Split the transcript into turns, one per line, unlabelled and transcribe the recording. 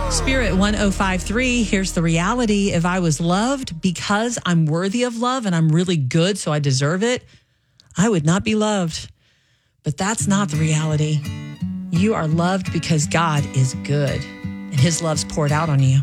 Spirit 1053, here's the reality. If I was loved because I'm worthy of love and I'm really good, so I deserve it, I would not be loved. But that's not the reality. You are loved because God is good and his love's poured out on you.